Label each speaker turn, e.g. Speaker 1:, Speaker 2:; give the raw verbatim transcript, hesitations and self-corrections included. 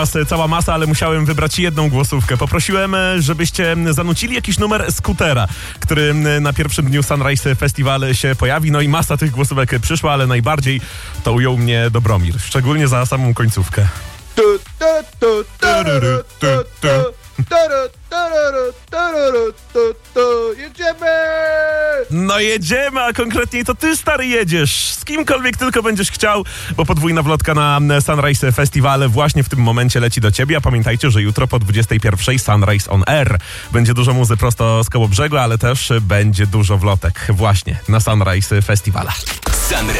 Speaker 1: Cała masa, ale musiałem wybrać jedną głosówkę. Poprosiłem, żebyście zanucili jakiś numer Skutera, który na pierwszym dniu Sunrise Festival się pojawi. No i masa tych głosówek przyszła, ale najbardziej to ujął mnie Dobromir. Szczególnie za samą końcówkę.
Speaker 2: Tu, tu, tu, tarara, tu, tu, tarara, tarara, tarara, tu, tu. Jedziemy!
Speaker 1: No jedziemy, a konkretniej to ty, stary, jedziesz. Z kimkolwiek tylko będziesz chciał, bo podwójna wlotka na Sunrise Festival właśnie w tym momencie leci do ciebie. A pamiętajcie, że jutro po dwudziestej pierwszej Sunrise on Air. Będzie dużo muzy prosto z Kołobrzegu, ale też będzie dużo wlotek właśnie na Sunrise Festivala.
Speaker 3: Sunrise.